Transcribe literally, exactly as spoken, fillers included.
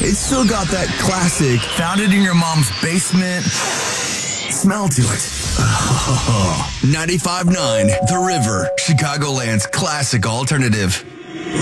it's still got that classic, founded in your mom's basement smell to it. Oh, ninety-five point nine The River, Chicagoland's classic alternative.